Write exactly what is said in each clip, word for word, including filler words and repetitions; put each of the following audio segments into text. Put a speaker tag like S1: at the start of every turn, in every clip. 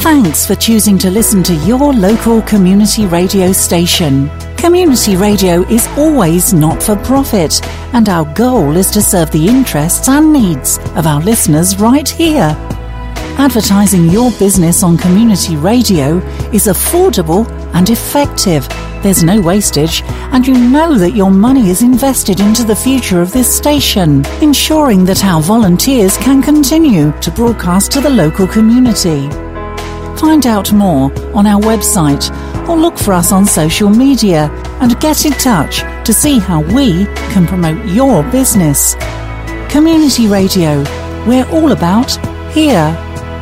S1: Thanks for choosing to listen to your local community radio station. Community radio is always not-for-profit, and our goal is to serve the interests and needs of our listeners right here. Advertising your business on community radio is affordable and effective. There's no wastage, and you know that your money is invested into the future of this station, ensuring that our volunteers can continue to broadcast to the local community. Find out more on our website or look for us on social media and get in touch to see how we can promote your business. Community Radio, we're all about here.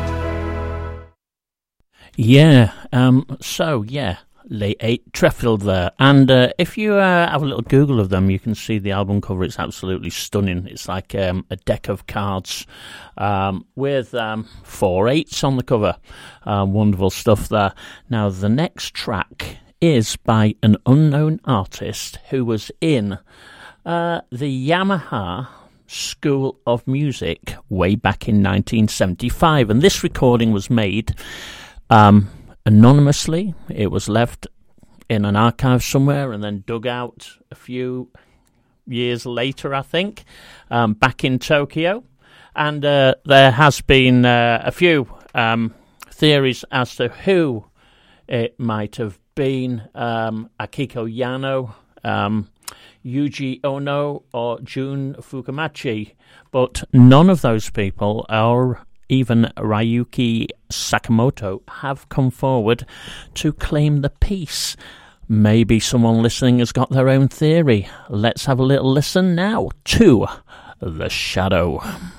S2: Yeah, um, so yeah, Late Eight Treffield there, and uh, if you uh, have a little Google of them, you can see the album cover. It's absolutely stunning. It's like um, a deck of cards um, with um, four eights on the cover. Uh, wonderful stuff there. Now, the next track is by an unknown artist who was in uh, the Yamaha School of Music way back in nineteen seventy-five, and this recording was made Um, anonymously. It was left in an archive somewhere and then dug out a few years later, I think, um, back in Tokyo. And uh, there has been uh, a few um, theories as to who it might have been. Um, Akiko Yano, um, Yuji Ono, or Jun Fukumachi. But none of those people are even Ryuki Sakamoto have come forward to claim the piece. Maybe someone listening has got their own theory. Let's have a little listen now to The Shadow.